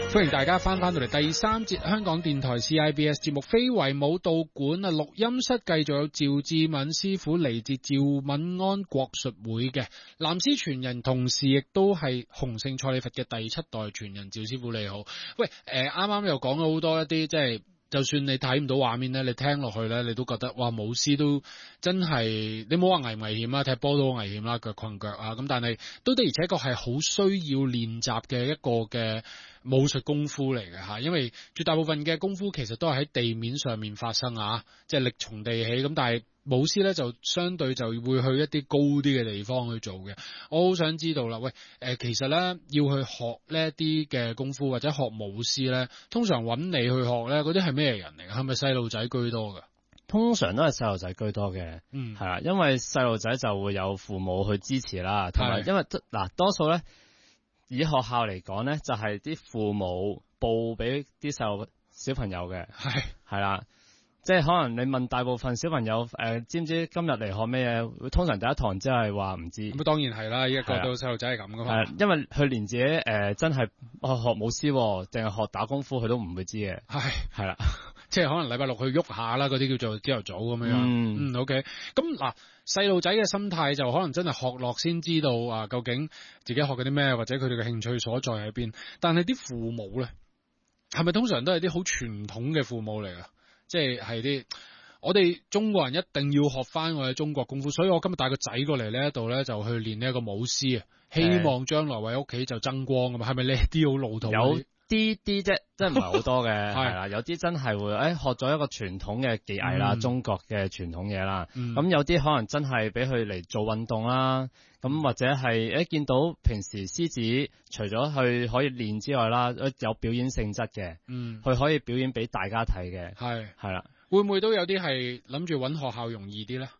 歡迎大家翻到嚟第三節香港電台 CIBS 節目非遺舞蹈館啊，錄音室繼續有趙志敏師傅嚟自趙敏安國術會嘅藍絲傳人，同時亦都係洪聖蔡李佛嘅第7代傳人。趙師傅你好，喂，啱啱又講咗好多一啲即係。就算你睇唔到畫面咧，你聽落去咧，你都覺得哇，舞獅都真係你冇話危唔危險啊，踢波都好危險啦，腳困腳啊，咁但係都的而且確係好需要練習嘅一個嘅武術功夫嚟嘅嚇，因為絕大部分嘅功夫其實都係喺地面上面發生啊，即係力從地起咁，但係舞獅咧就相對就會去一啲高啲嘅地方去做嘅。我好想知道啦，喂，其實咧要去學呢一啲嘅功夫或者學舞獅咧，通常揾你去學咧，嗰啲係咩人嚟㗎？係咪細路仔居多㗎？ 通常都係細路仔居多嘅，係啦，因為細路仔就會有父母去支持啦，同埋因為嗱多數咧以學校嚟講咧，就係啲父母報俾啲小朋友嘅，係啦。即係可能你問大部分小朋友知唔知今日嚟學咩嘢？通常第一堂即係話唔知。咁當然係啦，一個到細路仔係咁噶嘛。 因為佢連自己真係學舞獅定係學打功夫，佢都唔會知嘅。係啦， 即係可能禮拜六去喐下啦，嗰啲叫做朝頭早咁樣。OK。咁嗱，細路仔嘅心態就可能真係學落先知道啊，究竟自己學嗰啲咩，或者佢哋嘅興趣所在喺邊。但係啲父母咧，係咪通常都係啲好傳統嘅父母嚟㗎？即係啲我哋中國人一定要學翻我哋中國功夫，所以我今日帶個仔過嚟呢一度咧，就去練呢一個舞獅啊，希望將來為屋企就爭光啊嘛。係咪呢啲好老土？ 有啲啫，真係唔係好多嘅，係啦。有啲真係會學咗一個傳統嘅技藝啦，中國嘅傳統嘢啦。咁有啲可能真係俾佢嚟做運動啦，咁或者係見到平時獅子除咗去可以練之外啦，有表演性質嘅，佢可以表演俾大家睇嘅，係啦。 會唔會都有啲係諗住揾學校容易啲咧？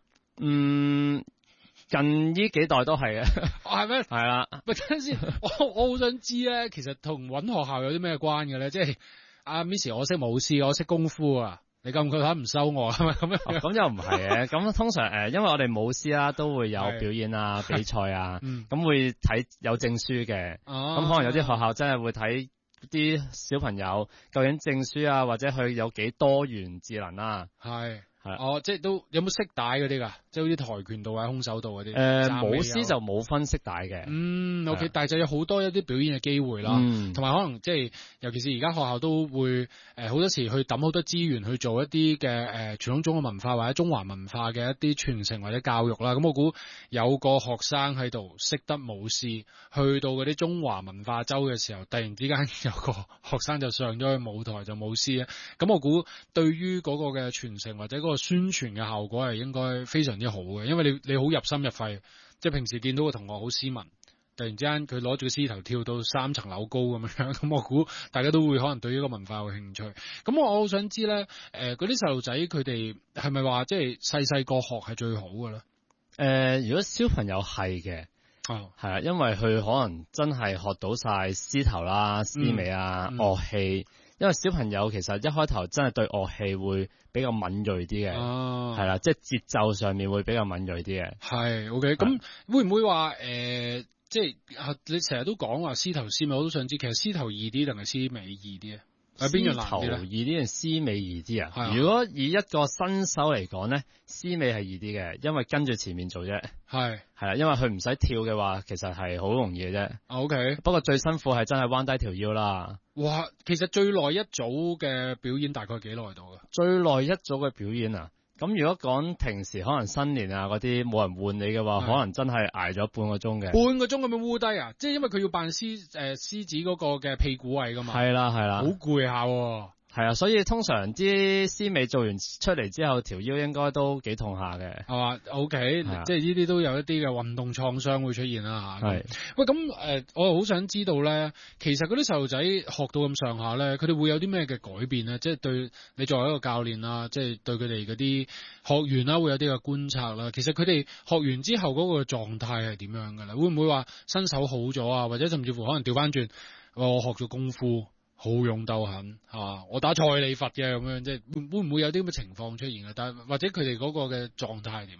近呢幾代都係嘅， 係咩？ 係啦。 喂，等陣先，我好想知咧，其實同揾學校有啲咩關嘅咧？即係阿 Miss， 我識舞獅，我識功夫啊，你夠唔夠膽唔收我係咪咁樣？ 咁又唔係嘅，咁通常因為我哋舞獅啦都會有表演啊、比賽啊，咁會睇有證書嘅，咁可能有啲學校真係會睇啲小朋友究竟證書啊，或者佢有幾多元智能啊，係。 即係都有冇色帶嗰啲㗎？即係好似跆拳道啊、空手道嗰啲。 舞獅就冇分色帶嘅。 OK， 但係就有好多一啲表演嘅機會啦，同埋可能即係尤其是而家學校都會好多時去抌好多資源去做一啲嘅傳統中國文化或者中華文化嘅一啲傳承或者教育啦。咁我估有個學生喺度識得舞獅，去到嗰啲中華文化周嘅時候，突然之間有個學生就上咗去舞台就舞獅啊。咁我估對於嗰個嘅傳承或者嗰個宣傳嘅效果係應該非常之好嘅，因為你好入心入肺，即係平時見到個同學好斯文，突然之間佢攞住個獅頭跳到3層樓高咁樣，咁我估大家都會可能對呢個文化有興趣。咁我好想知咧，嗰啲細路仔佢哋係咪話即係細個學係最好嘅咧？ 如果小朋友係嘅，係啊，因為佢可能真係學到晒獅頭啦、獅尾啊、樂器。因為小朋友其實一開頭真係對樂器會比較敏銳啲嘅，係啦，即係節奏上面會比較敏銳啲嘅。 係 OK，咁會唔會話即係你成日都講話獅頭獅尾，我都想知其實獅頭易啲定係獅尾易啲啊？邊樣難啲咧？獅頭易啲定獅尾易啲啊？如果以一個新手嚟講咧，獅尾係易啲嘅，因為跟住前面做啫。係啦，因為佢唔使跳嘅話，其實係好容易嘅啫。OK，不過最辛苦係真係彎低條腰啦。 哇，其實最耐一組嘅表演大概幾耐到㗎？ 最耐一組嘅表演啊？咁如果講平時可能新年啊嗰啲冇人換你嘅話，可能真係捱咗半個鐘嘅。半個鐘咁樣烏低啊？即係因為佢要扮獅子嗰個嘅屁股位㗎嘛。係啦，好攰下喎。 係啊，所以通常啲獅尾做完出嚟之後，條腰應該都幾痛下嘅， 係嘛？OK，即係呢啲都有一啲嘅運動創傷會出現啦嚇。係，喂咁我又好想知道咧，其實嗰啲細路仔學到咁上下咧，佢哋會有啲咩嘅改變咧？即係對你作為一個教練啦，即係對佢哋嗰啲學員啦，會有啲嘅觀察啦。其實佢哋學完之後嗰個狀態係點樣㗎咧？會唔會話身手好咗啊？或者甚至乎可能調翻轉，我學咗功夫。好勇鬥狠係嘛？我打蔡李佛嘅咁樣，即係會唔會有啲咁嘅情況出現啊？但係或者佢哋嗰個嘅狀態係點㗎啦？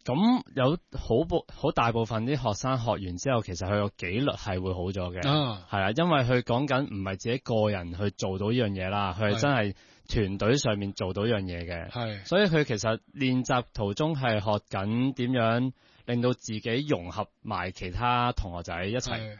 咁有好大部分啲學生學完之後，其實佢個紀律係會好咗嘅，係啊，因為佢講緊唔係自己個人去做到呢樣嘢啦，佢係真係團隊上面做到呢樣嘢嘅，係，所以佢其實練習途中係學緊點樣令到自己融合埋其他同學仔一齊。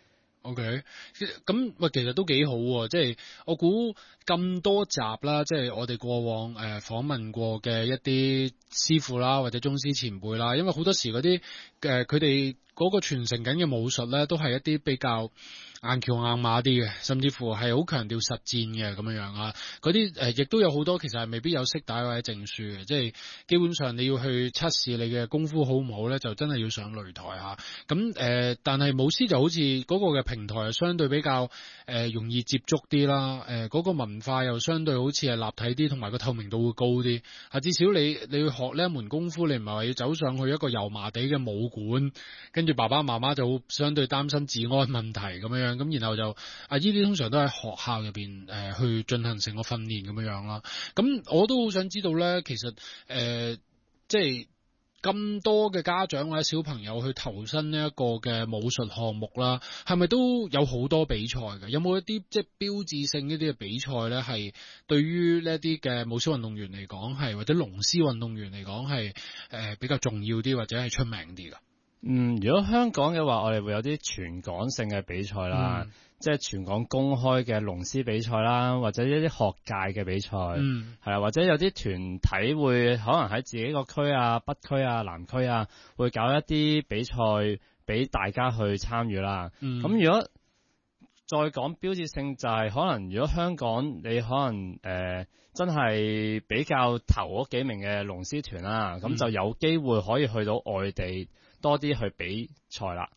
OK， 咁喂，其實都幾好喎，即係我估咁多集啦，即係我哋過往訪問過嘅一啲師傅啦，或者宗師前輩啦，因為好多時嗰啲佢哋嗰個傳承緊嘅武術咧，都係一啲比較硬橋硬馬啲嘅，甚至乎係好強調實戰嘅咁樣啊。嗰啲亦都有好多其實係未必有色帶或者證書嘅，即係基本上你要去測試你嘅功夫好唔好咧，就真係要上擂台嚇。咁但係武師就好似嗰個嘅平台係相對比較容易接觸啲啦，嗰個文化又相對好似係立體啲，同埋個透明度會高啲。至少你要學呢一門功夫，你唔係話要走上去一個油麻地嘅武館，跟住爸爸媽媽就相對擔心治安問題咁樣。咁然後就呢啲通常都喺學校入邊去進行成個訓練咁樣啦。咁我都好想知道咧，其實即係咁多嘅家長或者小朋友去投身呢一個嘅武術項目啦，係咪都有好多比賽嘅？有冇一啲即係標誌性一啲嘅比賽咧？係對於呢一啲嘅武師運動員嚟講係，或者龍獅運動員嚟講係比較重要啲，或者係出名啲㗎？ 如果香港嘅話，我哋會有啲全港性嘅比賽啦，即係全港公開嘅龍獅比賽啦，或者一啲學界嘅比賽，係啊，或者有啲團體會可能喺自己個區啊、北區啊、南區啊，會搞一啲比賽俾大家去參與啦。咁如果再講標誌性，就係可能如果香港你可能真係比較頭嗰幾名嘅龍獅團啦，咁就有機會可以去到外地多啲去比賽啦。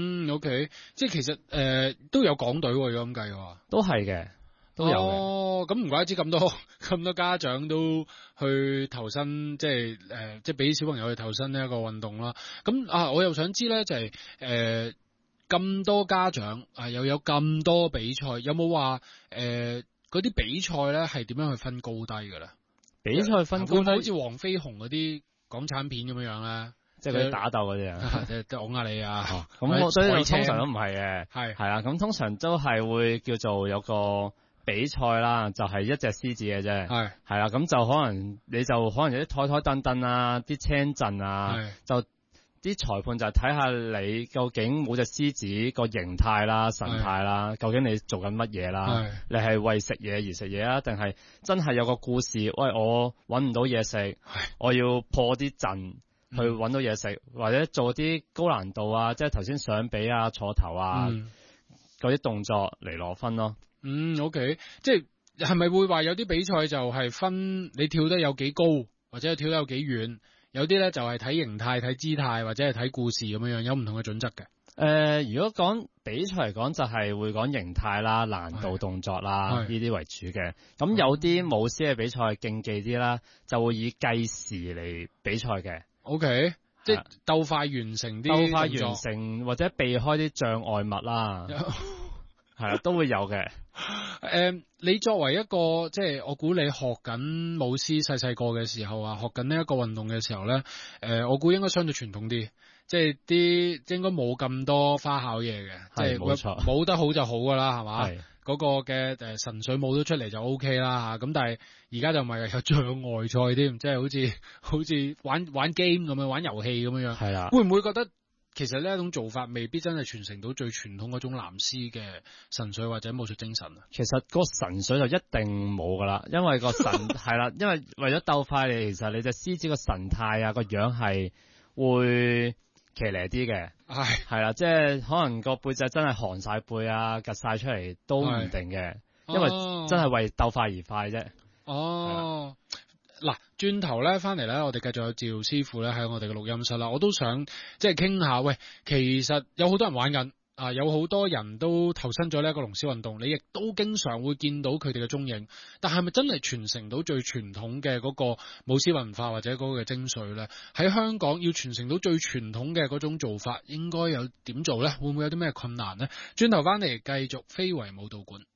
OK， 即係其實都有港隊喎，如果咁計嘅話，都係嘅， 都有嘅。 咁唔怪之咁多家長都去投身，即係俾小朋友去投身呢一個運動啦。咁我又想知咧，就係咁多家長又有咁多比賽，有冇話嗰啲比賽咧係點樣去分高低嘅咧？比賽分高低，好似黃飛鴻嗰啲港產片咁樣樣咧？即係嗰啲打鬥嗰啲啊，即係講下你啊。咁所以通常都唔係嘅，係啦。咁通常都係會叫做有個比賽啦，就係一隻獅子嘅啫。係啦，咁就可能有啲台凳凳啊，啲青陣啊，就啲裁判就睇下你究竟冇隻獅子個形態啦、神態啦，究竟你做緊乜嘢啦？你係為食嘢而食嘢啊，定係真係有個故事？喂，我搵唔到嘢食，我要破啲陣去搵到嘢食，或者做啲高難度啊，即係頭先上比啊、坐頭啊嗰啲動作嚟攞分咯。OK， 即係咪會話有啲比賽就係分你跳得有幾高，或者跳得有幾遠？有啲咧就係睇形態、睇姿態，或者係睇故事咁樣樣，有唔同嘅準則嘅。如果講比賽嚟講，就係會講形態啦、難度動作啦呢啲為主嘅。咁有啲武師嘅比賽競技啲啦，就會以計時嚟比賽嘅。OK， 即係鬥快完成啲，鬥快完成或者避開啲障礙物啦。係啊，都會有嘅。你作為一個即係我估你學緊武師細細個嘅時候啊，學緊呢一個運動嘅時候咧，我估應該相對傳統啲，即係啲應該冇咁多花巧嘢嘅，即係冇錯，舞得好就好噶啦，係嘛？嗰個嘅神水舞都出嚟就 OK 啦嚇，咁但係而家就唔係有障礙賽添，即係好似玩 game 咁樣，玩遊戲咁樣樣。係啦，會唔會覺得其實呢一種做法未必真係傳承到最傳統嗰種南獅嘅神髓或者武術精神啊？其實個神髓就一定冇噶啦，因為個神係啦，因為為咗鬥快，其實你隻獅子個神態啊個樣係會騎呢啲嘅，係啦，即係可能個背脊真係寒晒背啊，趌晒出嚟都唔定嘅，因為真係為鬥快而快啫。哦。嗱，轉頭咧翻嚟咧，我哋繼續有趙師傅咧喺我哋嘅錄音室啦。我都想即係傾下，喂，其實有好多人玩緊啊，有好多人都投身咗呢一個龍獅運動，你亦都經常會見到佢哋嘅蹤影。但係咪真係傳承到最傳統嘅嗰個武獅文化或者嗰個嘅精髓咧？喺香港要傳承到最傳統嘅嗰種做法，應該有點做咧？會唔會有啲咩困難咧？轉頭翻嚟繼續非遺武道館。